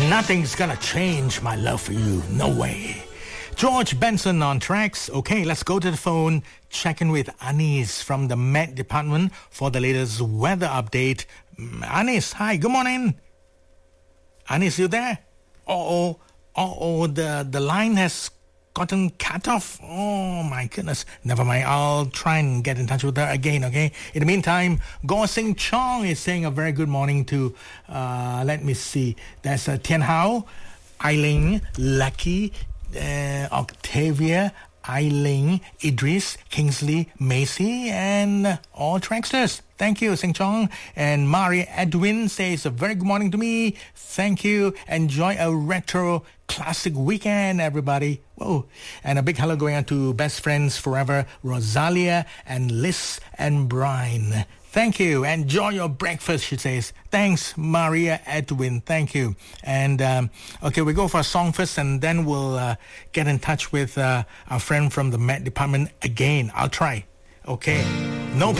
Nothing's gonna change my love for you. No way. George Benson on tracks. Okay, let's go to the phone. Check in with Anis from the Met Department for the latest weather update. Anis, hi, good morning. Anis, you there? The line has gotten cut off. Oh my goodness. Never mind. I'll try and get in touch with her again, okay? In the meantime, Goh Sing Chong is saying a very good morning to, let me see. There's Tian Hao, Eiling, Lucky, Octavia, Eiling, Idris, Kingsley, Macy, and all tracksters. Thank you, Sing Chong. And Mari Edwin says a very good morning to me. Thank you. Enjoy a retro classic weekend, everybody. Whoa. And a big hello going on to best friends forever, Rosalia and Liz and Brian. Thank you. Enjoy your breakfast, she says. Thanks, Maria Edwin. Thank you. And, okay, we go for a song first, and then we'll get in touch with our friend from the Met Department again. I'll try. Okay. No